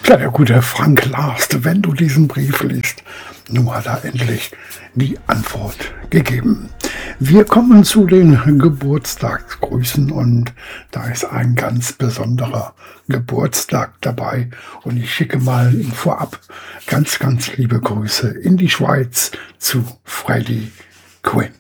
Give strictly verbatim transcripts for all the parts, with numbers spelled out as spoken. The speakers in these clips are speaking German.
Ja, der gute Frank Last, wenn du diesen Brief liest, nun hat er endlich die Antwort gegeben. Wir kommen zu den Geburtstagsgrüßen und da ist ein ganz besonderer Geburtstag dabei und ich schicke mal vorab ganz, ganz liebe Grüße in die Schweiz zu Freddie Quinn.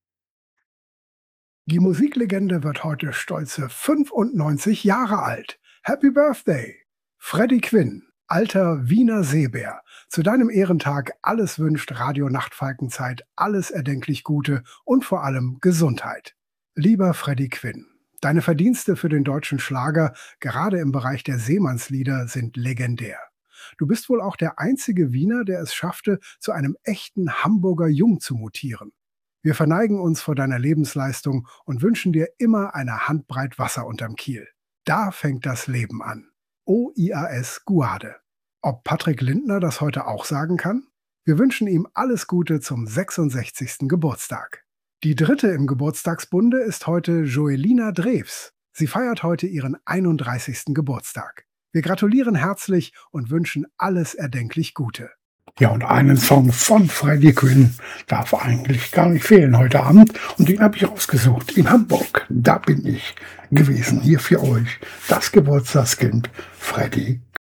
Die Musiklegende wird heute stolze fünfundneunzig Jahre alt. Happy Birthday! Freddie Quinn, alter Wiener Seebär. Zu deinem Ehrentag alles wünscht Radio Nachtfalkenzeit alles erdenklich Gute und vor allem Gesundheit. Lieber Freddie Quinn, deine Verdienste für den deutschen Schlager, gerade im Bereich der Seemannslieder, sind legendär. Du bist wohl auch der einzige Wiener, der es schaffte, zu einem echten Hamburger Jung zu mutieren. Wir verneigen uns vor deiner Lebensleistung und wünschen dir immer eine Handbreit Wasser unterm Kiel. Da fängt das Leben an. O I A S Guade. Ob Patrick Lindner das heute auch sagen kann? Wir wünschen ihm alles Gute zum sechsundsechzigsten Geburtstag. Die dritte im Geburtstagsbunde ist heute Joelina Drews. Sie feiert heute ihren einunddreißigsten Geburtstag. Wir gratulieren herzlich und wünschen alles erdenklich Gute. Ja, und einen Song von Freddie Quinn darf eigentlich gar nicht fehlen heute Abend. Und den habe ich rausgesucht. In Hamburg, da bin ich gewesen. Hier für euch das Geburtstagskind Freddie